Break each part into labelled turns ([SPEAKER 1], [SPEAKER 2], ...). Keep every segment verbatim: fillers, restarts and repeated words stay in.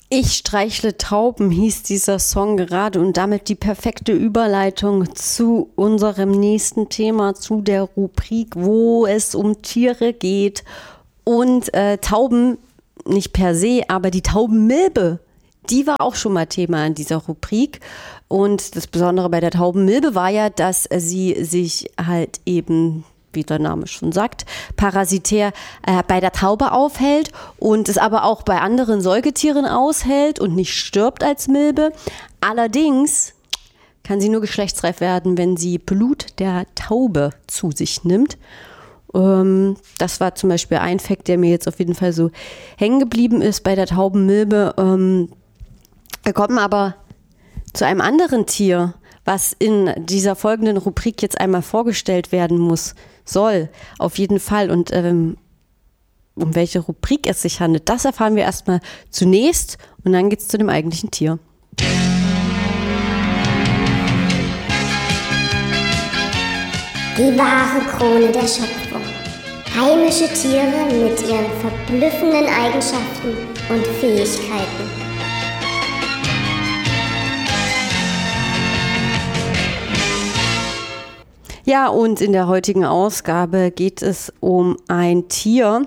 [SPEAKER 1] Ich streichle Tauben hieß dieser Song gerade und damit die perfekte Überleitung zu unserem nächsten Thema, zu der Rubrik, wo es um Tiere geht und äh, Tauben nicht per se, aber die Taubenmilbe, die war auch schon mal Thema in dieser Rubrik. Und das Besondere bei der Taubenmilbe war ja, dass sie sich halt eben, wie der Name schon sagt, parasitär äh, bei der Taube aufhält und es aber auch bei anderen Säugetieren aushält und nicht stirbt als Milbe. Allerdings kann sie nur geschlechtsreif werden, wenn sie Blut der Taube zu sich nimmt. Ähm, das war zum Beispiel ein Fakt, der mir jetzt auf jeden Fall so hängen geblieben ist bei der Taubenmilbe. Ähm, wir kommen aber zu einem anderen Tier, was in dieser folgenden Rubrik jetzt einmal vorgestellt werden muss, soll, auf jeden Fall. Und ähm, um welche Rubrik es sich handelt, das erfahren wir erstmal zunächst und dann geht es zu dem eigentlichen Tier.
[SPEAKER 2] Die wahre Krone der Schöpfung. Heimische Tiere mit ihren verblüffenden Eigenschaften und Fähigkeiten.
[SPEAKER 1] Ja, und in der heutigen Ausgabe geht es um ein Tier,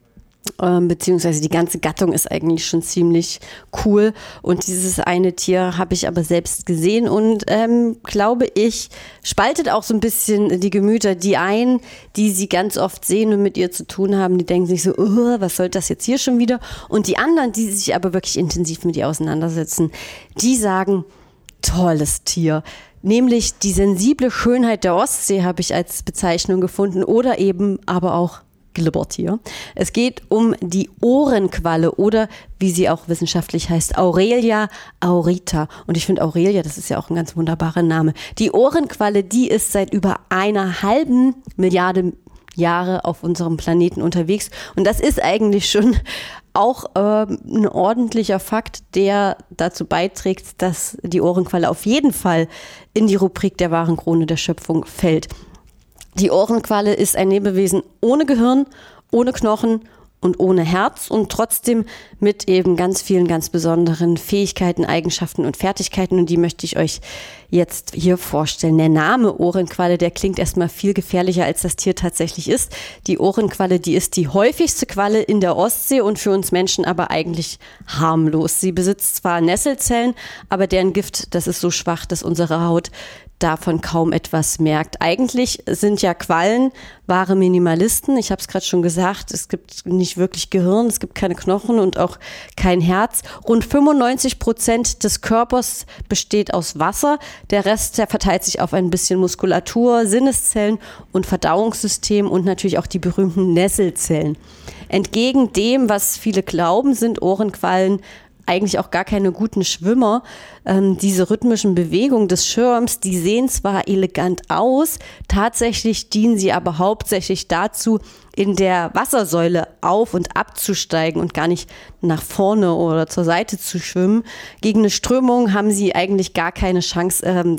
[SPEAKER 1] äh, beziehungsweise die ganze Gattung ist eigentlich schon ziemlich cool. Und dieses eine Tier habe ich aber selbst gesehen und ähm, glaube ich, spaltet auch so ein bisschen die Gemüter. Die einen, die sie ganz oft sehen und mit ihr zu tun haben, die denken sich so, oh, was soll das jetzt hier schon wieder? Und die anderen, die sich aber wirklich intensiv mit ihr auseinandersetzen, die sagen, tolles Tier. Nämlich die sensible Schönheit der Ostsee habe ich als Bezeichnung gefunden oder eben aber auch Glibbertier. Es geht um die Ohrenqualle oder wie sie auch wissenschaftlich heißt, Aurelia aurita. Und ich finde Aurelia, das ist ja auch ein ganz wunderbarer Name. Die Ohrenqualle, die ist seit über einer halben Milliarde Jahre auf unserem Planeten unterwegs. Und das ist eigentlich schon auch äh, ein ordentlicher Fakt, der dazu beiträgt, dass die Ohrenqualle auf jeden Fall in die Rubrik der wahren Krone der Schöpfung fällt. Die Ohrenqualle ist ein Lebewesen ohne Gehirn, ohne Knochen und ohne Herz und trotzdem mit eben ganz vielen ganz besonderen Fähigkeiten, Eigenschaften und Fertigkeiten und die möchte ich euch jetzt hier vorstellen. Der Name Ohrenqualle, der klingt erstmal viel gefährlicher, als das Tier tatsächlich ist. Die Ohrenqualle, die ist die häufigste Qualle in der Ostsee und für uns Menschen aber eigentlich harmlos. Sie besitzt zwar Nesselzellen, aber deren Gift, das ist so schwach, dass unsere Haut davon kaum etwas merkt. Eigentlich sind ja Quallen wahre Minimalisten. Ich habe es gerade schon gesagt, es gibt nicht wirklich Gehirn, es gibt keine Knochen und auch kein Herz. Rund fünfundneunzig Prozent des Körpers besteht aus Wasser. Der Rest, der verteilt sich auf ein bisschen Muskulatur, Sinneszellen und Verdauungssystem und natürlich auch die berühmten Nesselzellen. Entgegen dem, was viele glauben, sind Ohrenquallen eigentlich auch gar keine guten Schwimmer. Ähm, diese rhythmischen Bewegungen des Schirms, die sehen zwar elegant aus, tatsächlich dienen sie aber hauptsächlich dazu, in der Wassersäule auf- und abzusteigen und gar nicht nach vorne oder zur Seite zu schwimmen. Gegen eine Strömung haben sie eigentlich gar keine Chance. Ähm,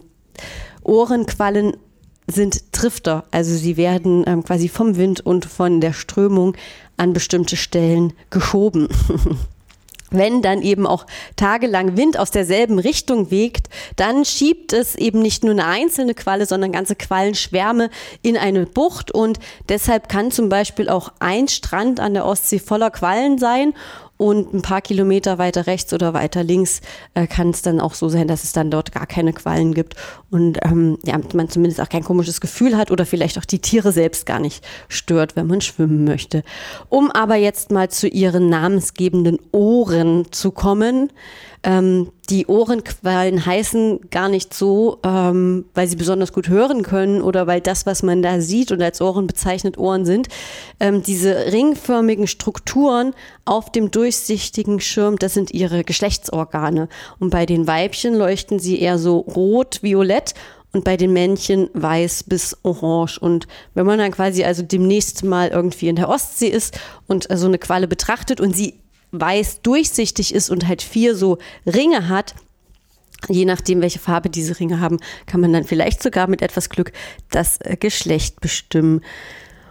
[SPEAKER 1] Ohrenquallen sind Drifter, also sie werden ähm, quasi vom Wind und von der Strömung an bestimmte Stellen geschoben. Wenn dann eben auch tagelang Wind aus derselben Richtung weht, dann schiebt es eben nicht nur eine einzelne Qualle, sondern ganze Quallenschwärme in eine Bucht und deshalb kann zum Beispiel auch ein Strand an der Ostsee voller Quallen sein und ein paar Kilometer weiter rechts oder weiter links äh, kann es dann auch so sein, dass es dann dort gar keine Quallen gibt und ähm, ja, man zumindest auch kein komisches Gefühl hat oder vielleicht auch die Tiere selbst gar nicht stört, wenn man schwimmen möchte. Um aber jetzt mal zu ihren namensgebenden Ohren zu kommen. Ähm, die Ohrenquallen heißen gar nicht so, ähm, weil sie besonders gut hören können oder weil das, was man da sieht und als Ohren bezeichnet, Ohren sind. Ähm, diese ringförmigen Strukturen auf dem durchsichtigen Schirm, das sind ihre Geschlechtsorgane. Und bei den Weibchen leuchten sie eher so rot-violett und bei den Männchen weiß bis orange. Und wenn man dann quasi also demnächst mal irgendwie in der Ostsee ist und so eine Qualle betrachtet und sie weiß durchsichtig ist und halt vier so Ringe hat, je nachdem, welche Farbe diese Ringe haben, kann man dann vielleicht sogar mit etwas Glück das Geschlecht bestimmen.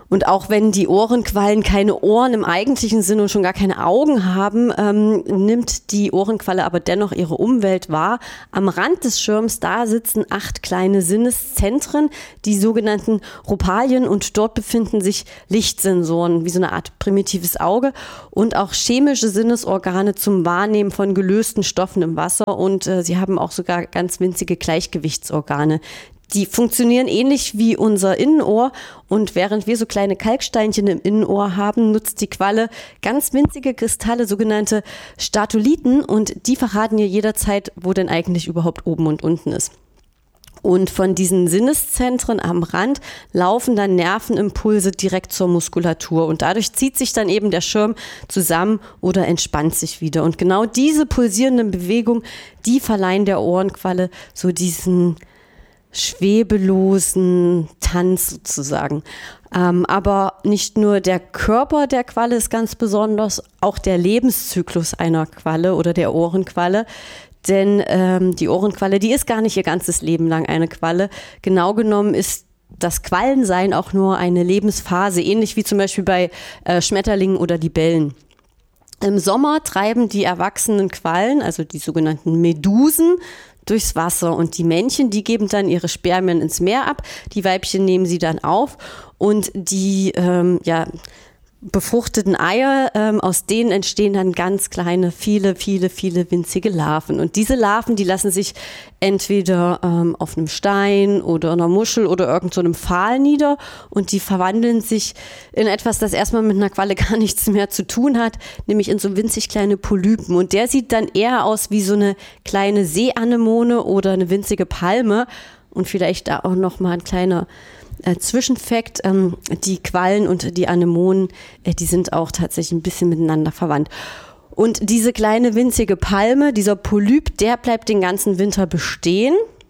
[SPEAKER 1] Und auch wenn die Ohrenquallen keine Ohren im eigentlichen Sinne und schon gar keine Augen haben, ähm, nimmt die Ohrenqualle aber dennoch ihre Umwelt wahr. Am Rand des Schirms, da sitzen acht kleine Sinneszentren, die sogenannten Rhopalien, und dort befinden sich Lichtsensoren, wie so eine Art primitives Auge, und auch chemische Sinnesorgane zum Wahrnehmen von gelösten Stoffen im Wasser, und äh, sie haben auch sogar ganz winzige Gleichgewichtsorgane. Die funktionieren ähnlich wie unser Innenohr, und während wir so kleine Kalksteinchen im Innenohr haben, nutzt die Qualle ganz winzige Kristalle, sogenannte Statoliten, und die verraten ihr jederzeit, wo denn eigentlich überhaupt oben und unten ist. Und von diesen Sinneszentren am Rand laufen dann Nervenimpulse direkt zur Muskulatur, und dadurch zieht sich dann eben der Schirm zusammen oder entspannt sich wieder. Und genau diese pulsierenden Bewegungen, die verleihen der Ohrenqualle so diesen schwebelosen Tanz sozusagen. Ähm, aber nicht nur der Körper der Qualle ist ganz besonders, auch der Lebenszyklus einer Qualle oder der Ohrenqualle. Denn ähm, die Ohrenqualle, die ist gar nicht ihr ganzes Leben lang eine Qualle. Genau genommen ist das Quallensein auch nur eine Lebensphase, ähnlich wie zum Beispiel bei äh, Schmetterlingen oder Libellen. Im Sommer treiben die erwachsenen Quallen, also die sogenannten Medusen, durchs Wasser, und die Männchen, die geben dann ihre Spermien ins Meer ab, die Weibchen nehmen sie dann auf, und die ähm, ja, befruchteten Eier, ähm, aus denen entstehen dann ganz kleine, viele, viele, viele winzige Larven. Und diese Larven, die lassen sich entweder ähm, auf einem Stein oder einer Muschel oder irgend so einem Pfahl nieder, und die verwandeln sich in etwas, das erstmal mit einer Qualle gar nichts mehr zu tun hat, nämlich in so winzig kleine Polypen. Und der sieht dann eher aus wie so eine kleine Seeanemone oder eine winzige Palme. Und vielleicht da auch noch mal ein kleiner Äh, Zwischenfakt, ähm, die Quallen und die Anemonen, äh, die sind auch tatsächlich ein bisschen miteinander verwandt. Und diese kleine winzige Palme, dieser Polyp, der bleibt den ganzen Winter bestehen.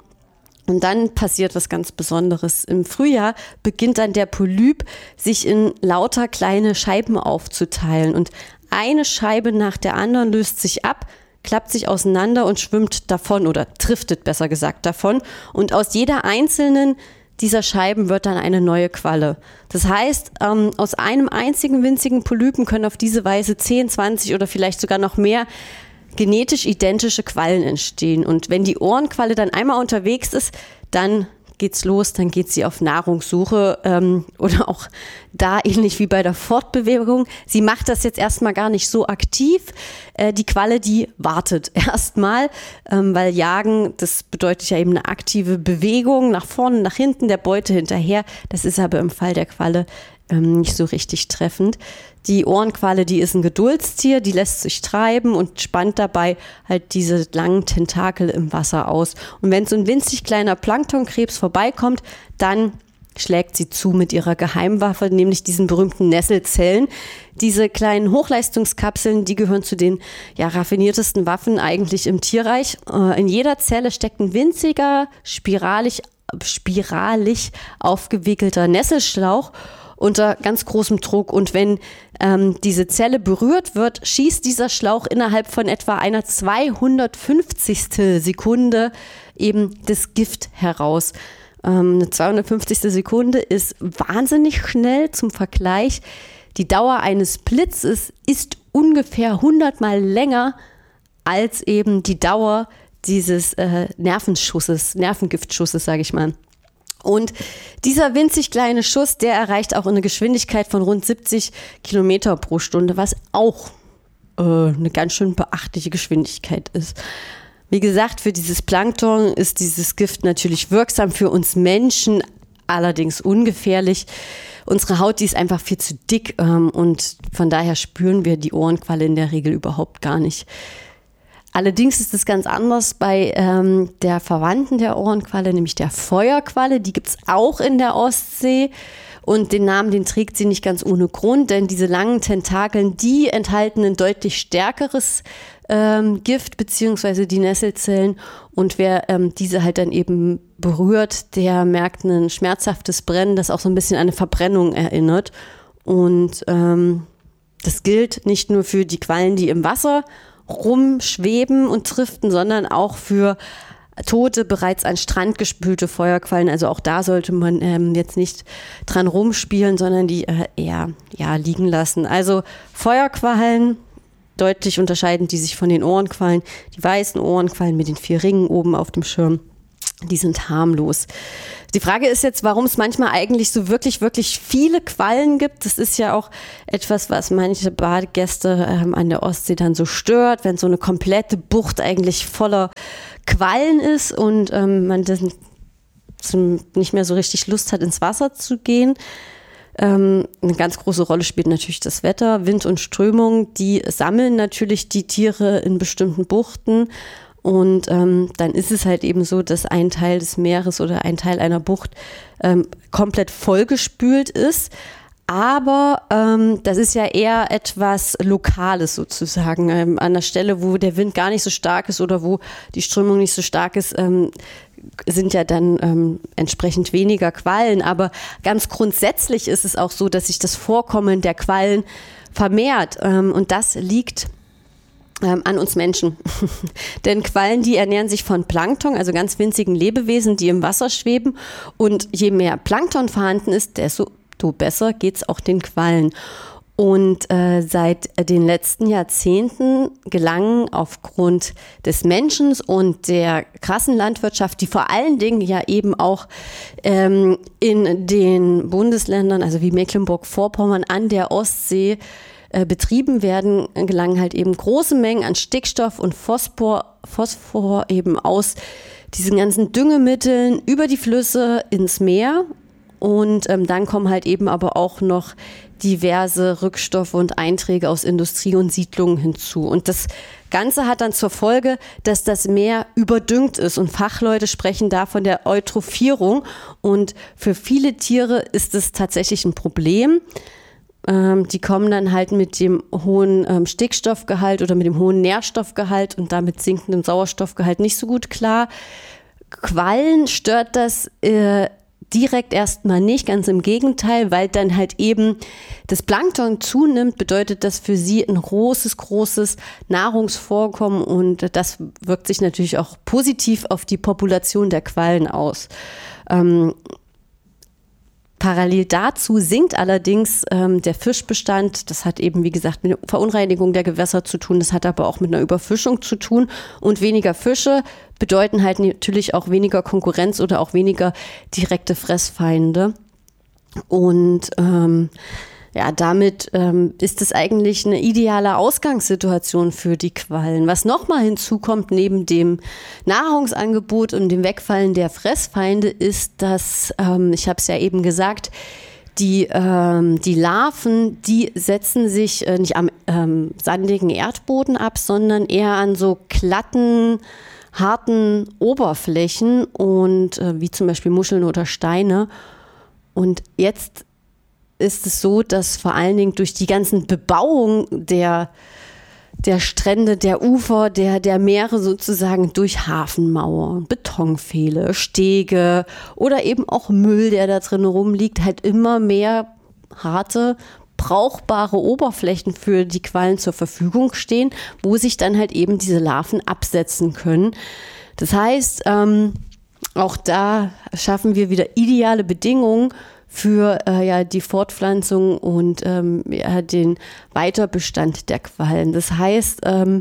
[SPEAKER 1] Und dann passiert was ganz Besonderes. Im Frühjahr beginnt dann der Polyp, sich in lauter kleine Scheiben aufzuteilen. Und eine Scheibe nach der anderen löst sich ab, klappt sich auseinander und schwimmt davon oder driftet, besser gesagt, davon. Und aus jeder einzelnen dieser Scheiben wird dann eine neue Qualle. Das heißt, ähm, aus einem einzigen winzigen Polypen können auf diese Weise zehn, zwanzig oder vielleicht sogar noch mehr genetisch identische Quallen entstehen. Und wenn die Ohrenqualle dann einmal unterwegs ist, dann geht's los, dann geht sie auf Nahrungssuche ähm, oder auch da ähnlich wie bei der Fortbewegung. Sie macht das jetzt erstmal gar nicht so aktiv. Äh, die Qualle, die wartet erstmal, ähm, weil Jagen, das bedeutet ja eben eine aktive Bewegung nach vorne, nach hinten, der Beute hinterher. Das ist aber im Fall der Qualle ähm, nicht so richtig treffend. Die Ohrenqualle, die ist ein Geduldstier, die lässt sich treiben und spannt dabei halt diese langen Tentakel im Wasser aus. Und wenn so ein winzig kleiner Planktonkrebs vorbeikommt, dann schlägt sie zu mit ihrer Geheimwaffe, nämlich diesen berühmten Nesselzellen. Diese kleinen Hochleistungskapseln, die gehören zu den ja, raffiniertesten Waffen eigentlich im Tierreich. In jeder Zelle steckt ein winziger, spiralig, spiralig aufgewickelter Nesselschlauch unter ganz großem Druck, und wenn ähm, diese Zelle berührt wird, schießt dieser Schlauch innerhalb von etwa einer zweihundertfünfzigstel Sekunde eben das Gift heraus. Ähm, eine zweihundertfünfzigstel Sekunde ist wahnsinnig schnell. Zum Vergleich, die Dauer eines Blitzes ist ungefähr hundertmal länger als eben die Dauer dieses äh, Nervenschusses, Nervengiftschusses, sage ich mal. Und dieser winzig kleine Schuss, der erreicht auch eine Geschwindigkeit von rund siebzig Kilometer pro Stunde, was auch äh, eine ganz schön beachtliche Geschwindigkeit ist. Wie gesagt, für dieses Plankton ist dieses Gift natürlich wirksam, für uns Menschen allerdings ungefährlich. Unsere Haut, die ist einfach viel zu dick ähm, und von daher spüren wir die Ohrenqualle in der Regel überhaupt gar nicht. Allerdings ist es ganz anders bei ähm, der Verwandten der Ohrenqualle, nämlich der Feuerqualle. Die gibt es auch in der Ostsee, und den Namen, den trägt sie nicht ganz ohne Grund, denn diese langen Tentakeln, die enthalten ein deutlich stärkeres ähm, Gift beziehungsweise die Nesselzellen, und wer ähm, diese halt dann eben berührt, der merkt ein schmerzhaftes Brennen, das auch so ein bisschen an eine Verbrennung erinnert. Und ähm, das gilt nicht nur für die Quallen, die im Wasser rumschweben und driften, sondern auch für tote, bereits an Strand gespülte Feuerquallen. Also auch da sollte man ähm, jetzt nicht dran rumspielen, sondern die äh, eher ja, liegen lassen. Also Feuerquallen, deutlich unterscheiden die sich von den Ohrenquallen. Die weißen Ohrenquallen mit den vier Ringen oben auf dem Schirm, die sind harmlos. Die Frage ist jetzt, warum es manchmal eigentlich so wirklich, wirklich viele Quallen gibt. Das ist ja auch etwas, was manche Badegäste ähm, an der Ostsee dann so stört, wenn so eine komplette Bucht eigentlich voller Quallen ist und ähm, man das nicht mehr so richtig Lust hat, ins Wasser zu gehen. Ähm, eine ganz große Rolle spielt natürlich das Wetter, Wind und Strömung. Die sammeln natürlich die Tiere in bestimmten Buchten. Und ähm, dann ist es halt eben so, dass ein Teil des Meeres oder ein Teil einer Bucht ähm, komplett vollgespült ist. Aber ähm, das ist ja eher etwas Lokales sozusagen. Ähm, an der Stelle, wo der Wind gar nicht so stark ist oder wo die Strömung nicht so stark ist, ähm, sind ja dann ähm, entsprechend weniger Quallen. Aber ganz grundsätzlich ist es auch so, dass sich das Vorkommen der Quallen vermehrt. Ähm, und das liegt an uns Menschen. Denn Quallen, die ernähren sich von Plankton, also ganz winzigen Lebewesen, die im Wasser schweben. Und je mehr Plankton vorhanden ist, desto besser geht es auch den Quallen. Und äh, seit den letzten Jahrzehnten gelangen aufgrund des Menschen und der krassen Landwirtschaft, die vor allen Dingen ja eben auch ähm, in den Bundesländern, also wie Mecklenburg-Vorpommern an der Ostsee, betrieben werden, gelangen halt eben große Mengen an Stickstoff und Phosphor, Phosphor eben aus diesen ganzen Düngemitteln über die Flüsse ins Meer. Und ähm, dann kommen halt eben aber auch noch diverse Rückstoffe und Einträge aus Industrie und Siedlungen hinzu. Und das Ganze hat dann zur Folge, dass das Meer überdüngt ist. Und Fachleute sprechen da von der Eutrophierung. Und für viele Tiere ist es tatsächlich ein Problem. Ähm, die kommen dann halt mit dem hohen ähm, Stickstoffgehalt oder mit dem hohen Nährstoffgehalt und damit sinkendem Sauerstoffgehalt nicht so gut klar. Quallen stört das äh, direkt erstmal nicht, ganz im Gegenteil, weil dann halt eben das Plankton zunimmt, bedeutet das für sie ein großes, großes Nahrungsvorkommen und das wirkt sich natürlich auch positiv auf die Population der Quallen aus. Ähm, Parallel dazu sinkt allerdings ähm, der Fischbestand. Das hat eben, wie gesagt, mit der Verunreinigung der Gewässer zu tun. Das hat aber auch mit einer Überfischung zu tun. Und weniger Fische bedeuten halt natürlich auch weniger Konkurrenz oder auch weniger direkte Fressfeinde. Und ähm, ja, damit ähm, ist es eigentlich eine ideale Ausgangssituation für die Quallen. Was nochmal hinzukommt neben dem Nahrungsangebot und dem Wegfallen der Fressfeinde ist, dass, ähm, ich habe es ja eben gesagt, die, ähm, die Larven, die setzen sich äh, nicht am ähm, sandigen Erdboden ab, sondern eher an so glatten, harten Oberflächen und äh, wie zum Beispiel Muscheln oder Steine. Und jetzt ist es so, dass vor allen Dingen durch die ganzen Bebauung der, der Strände, der Ufer, der, der Meere sozusagen durch Hafenmauer, Betonpfähle, Stege oder eben auch Müll, der da drin rumliegt, halt immer mehr harte, brauchbare Oberflächen für die Quallen zur Verfügung stehen, wo sich dann halt eben diese Larven absetzen können. Das heißt, ähm, auch da schaffen wir wieder ideale Bedingungen für äh, ja, die Fortpflanzung und ähm, ja, den Weiterbestand der Quallen. Das heißt, ähm,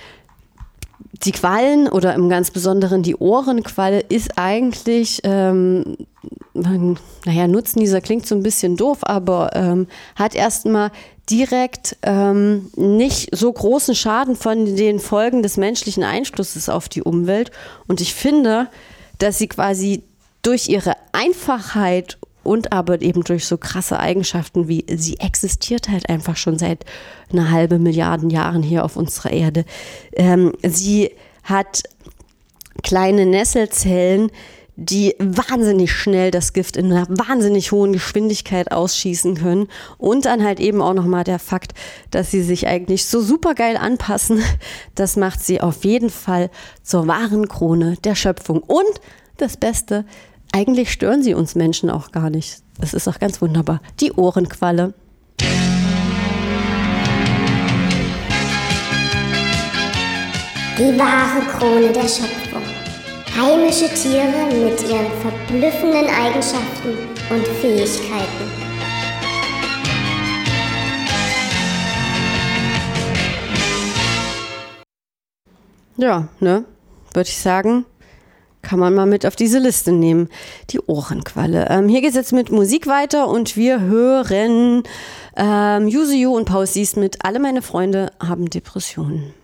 [SPEAKER 1] die Quallen oder im ganz Besonderen die Ohrenqualle ist eigentlich, ähm, naja, Nutznießer klingt so ein bisschen doof, aber ähm, hat erstmal direkt ähm, nicht so großen Schaden von den Folgen des menschlichen Einflusses auf die Umwelt. Und ich finde, dass sie quasi durch ihre Einfachheit und aber eben durch so krasse Eigenschaften wie sie existiert halt einfach schon seit einer halben Milliarden Jahren hier auf unserer Erde. Ähm, sie hat kleine Nesselzellen, die wahnsinnig schnell das Gift in einer wahnsinnig hohen Geschwindigkeit ausschießen können. Und dann halt eben auch nochmal der Fakt, dass sie sich eigentlich so super geil anpassen. Das macht sie auf jeden Fall zur wahren Krone der Schöpfung. Und das Beste, eigentlich stören sie uns Menschen auch gar nicht. Das ist auch ganz wunderbar. Die Ohrenqualle.
[SPEAKER 2] Die wahre Krone der Schöpfung. Heimische Tiere mit ihren verblüffenden Eigenschaften und Fähigkeiten.
[SPEAKER 1] Ja, ne, würde ich sagen, kann man mal mit auf diese Liste nehmen. Die Ohrenqualle. Ähm, hier geht es jetzt mit Musik weiter und wir hören ähm, Yuzu und Paul Cease mit Alle meine Freunde haben Depressionen.